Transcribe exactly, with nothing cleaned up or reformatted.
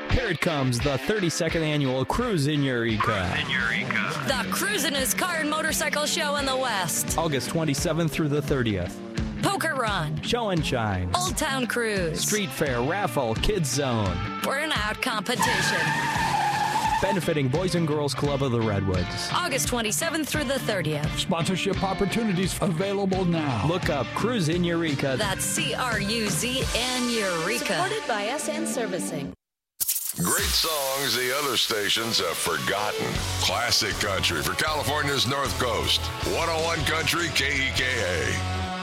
Here it comes, the thirty-second annual Cruise in Eureka. Cruise in Eureka. The Cruisin' His Car and Motorcycle Show in the West. August twenty-seventh through the thirtieth. Poker Run. Show and Shine. Old Town Cruise. Street Fair, Raffle, Kids Zone. Burnout Competition. Benefiting Boys and Girls Club of the Redwoods. August twenty-seventh through the thirtieth. Sponsorship opportunities available now. Look up Cruise in Eureka. That's C R U Z N Eureka. Supported by S N Servicing. Great songs the other stations have forgotten. Classic country for California's North Coast. one oh one Country K E K A.